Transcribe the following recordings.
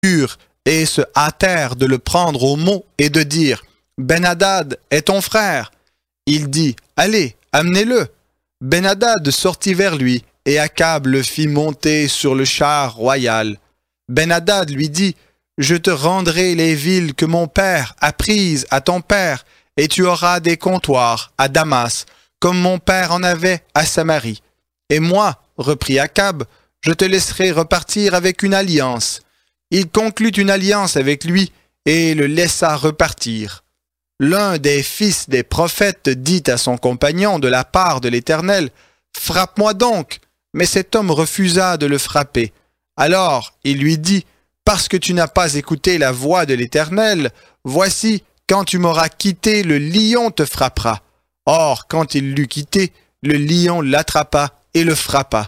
et se hâtèrent de le prendre au mot et de dire « Ben-Hadad est ton frère ». Il dit « Allez, amenez-le ». Ben-Hadad sortit vers lui, et Akab le fit monter sur le char royal. Ben-Hadad lui dit « Je te rendrai les villes que mon père a prises à ton père, et tu auras des comptoirs à Damas, comme mon père en avait à Samarie. Et moi, reprit Akab, je te laisserai repartir avec une alliance. » Il conclut une alliance avec lui et le laissa repartir. L'un des fils des prophètes dit à son compagnon de la part de l'Éternel, « Frappe-moi donc !» Mais cet homme refusa de le frapper. Alors il lui dit, « Parce que tu n'as pas écouté la voix de l'Éternel, voici, quand tu m'auras quitté, le lion te frappera. » Or, quand il l'eut quitté, le lion l'attrapa et le frappa.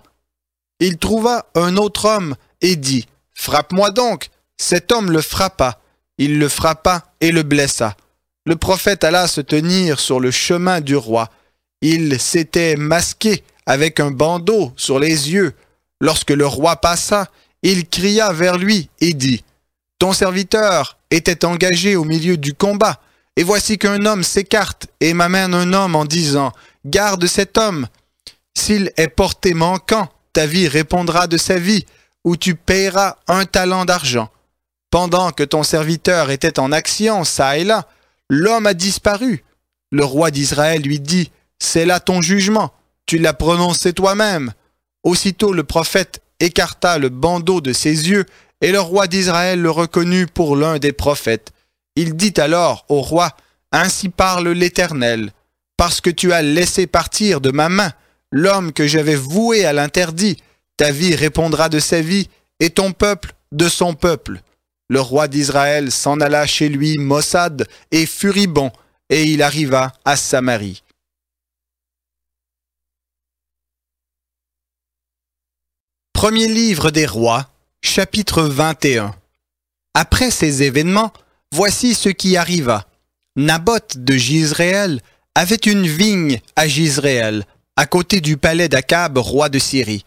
Il trouva un autre homme et dit, « Frappe-moi donc !» Cet homme le frappa. Il le frappa et le blessa. Le prophète alla se tenir sur le chemin du roi. Il s'était masqué avec un bandeau sur les yeux. Lorsque le roi passa, il cria vers lui et dit, « Ton serviteur était engagé au milieu du combat, et voici qu'un homme s'écarte et m'amène un homme en disant, « Garde cet homme. S'il est porté manquant, ta vie répondra de sa vie, ou tu payeras 1 talent d'argent. » Pendant que ton serviteur était en action, çà et là, l'homme a disparu. Le roi d'Israël lui dit, « C'est là ton jugement, tu l'as prononcé toi-même. » Aussitôt le prophète écarta le bandeau de ses yeux, et le roi d'Israël le reconnut pour l'un des prophètes. Il dit alors au roi, « Ainsi parle l'Éternel, parce que tu as laissé partir de ma main l'homme que j'avais voué à l'interdit, ta vie répondra de sa vie, et ton peuple de son peuple. » Le roi d'Israël s'en alla chez lui maussade et furibond, et il arriva à Samarie. Premier livre des rois, chapitre 21. Après ces événements, voici ce qui arriva. Naboth de Jizréel avait une vigne à Jizréel, à côté du palais d'Akab, roi de Syrie.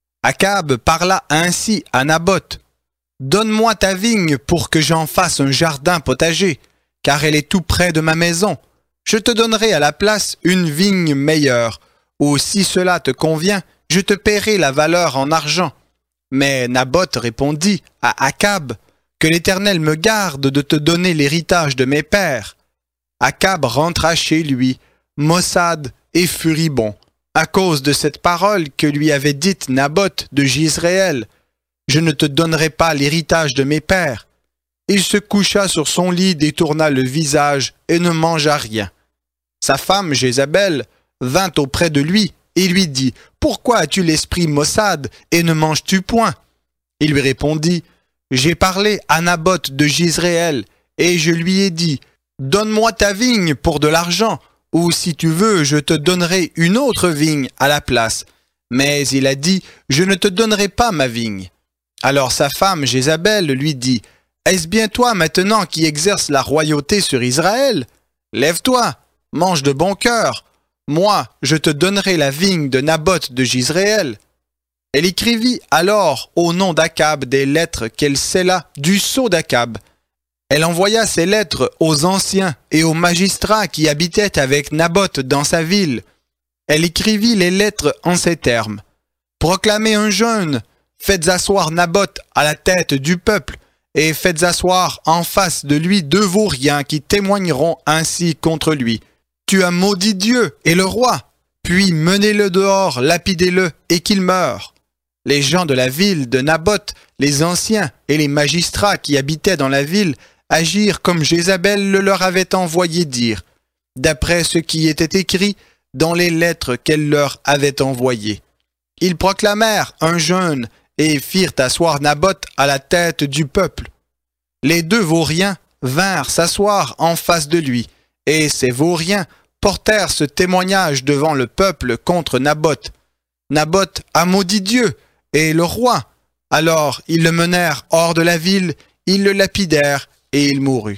Akab parla ainsi à Naboth. « Donne-moi ta vigne pour que j'en fasse un jardin potager, car elle est tout près de ma maison. Je te donnerai à la place une vigne meilleure, ou si cela te convient, je te paierai la valeur en argent. » Mais Naboth répondit à Akab, « Que l'Éternel me garde de te donner l'héritage de mes pères. » Akab rentra chez lui, maussade et furibond, à cause de cette parole que lui avait dite Naboth de Jizréel. « Je ne te donnerai pas l'héritage de mes pères. » Il se coucha sur son lit, détourna le visage et ne mangea rien. Sa femme Jézabel vint auprès de lui et lui dit, « Pourquoi as-tu l'esprit maussade et ne manges-tu point ?» Il lui répondit, « J'ai parlé à Naboth de Jizréel et je lui ai dit, « Donne-moi ta vigne pour de l'argent, ou si tu veux, je te donnerai une autre vigne à la place. » Mais il a dit, « Je ne te donnerai pas ma vigne. » Alors sa femme Jézabel lui dit, « Est-ce bien toi maintenant qui exerces la royauté sur Israël? Lève-toi, mange de bon cœur. Moi, je te donnerai la vigne de Naboth de Jizréel. » Elle écrivit alors au nom d'Akab des lettres qu'elle scella du sceau d'Akab. Elle envoya ces lettres aux anciens et aux magistrats qui habitaient avec Naboth dans sa ville. Elle écrivit les lettres en ces termes. « Proclamez un jeûne. Faites asseoir Naboth à la tête du peuple, et faites asseoir en face de lui 2 vauriens qui témoigneront ainsi contre lui. Tu as maudit Dieu et le roi, puis menez-le dehors, lapidez-le, et qu'il meure. » Les gens de la ville de Naboth, les anciens et les magistrats qui habitaient dans la ville, agirent comme Jézabel le leur avait envoyé dire, d'après ce qui était écrit dans les lettres qu'elle leur avait envoyées. Ils proclamèrent un jeûne et firent asseoir Naboth à la tête du peuple. Les 2 vauriens vinrent s'asseoir en face de lui, et ces vauriens portèrent ce témoignage devant le peuple contre Naboth. Naboth a maudit Dieu et le roi. Alors ils le menèrent hors de la ville, ils le lapidèrent et il mourut.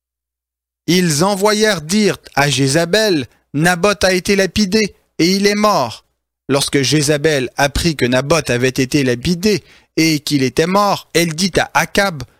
Ils envoyèrent dire à Jézabel, « Naboth a été lapidé et il est mort. » Lorsque Jézabel apprit que Naboth avait été lapidé et qu'il était mort, elle dit à Akab,